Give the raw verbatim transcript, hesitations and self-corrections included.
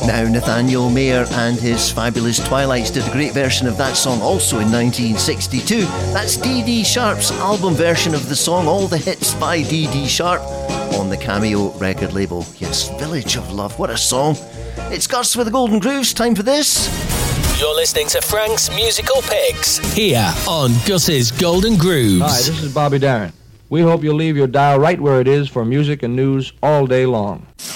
Now, Nathaniel Mayer and his Fabulous Twilights did a great version of that song also in nineteen sixty-two. That's Dee Dee Sharp's album version of the song All the Hits by Dee Dee Sharp on the Cameo record label. Yes, Village of Love, what a song. It's Gus with the Golden Grooves, time for this. You're listening to Frank's Musical Picks here on Gus's Golden Grooves. Hi, this is Bobby Darin. We hope you'll leave your dial right where it is for music and news all day long.